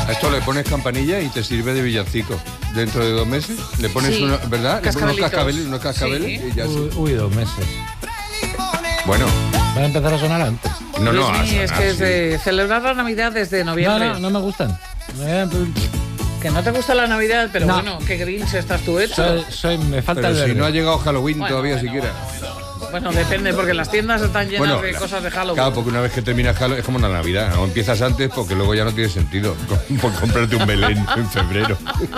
A esto le pones campanilla y te sirve de villancico. Dentro de 2 meses le pones Sí. ¿verdad? Le pones Cascabelitos. unos cascabeles Sí. y ya sí. Uy, 2 meses. Bueno, Va a empezar a sonar antes. no, Luis a Mí, es sonar, que es sí. de celebrar la Navidad desde noviembre. No me gustan. Que no te gusta la Navidad, pero No. bueno, qué grinch estás tú hecho. Me falta Pero el si verde. no ha llegado Halloween Bueno, todavía bueno, siquiera. Bueno, depende, porque las tiendas están llenas de cosas de Halloween. Claro, porque una vez que termina Halloween es como la Navidad. O empiezas antes porque luego ya no tiene sentido. Por comprarte un Belén en febrero.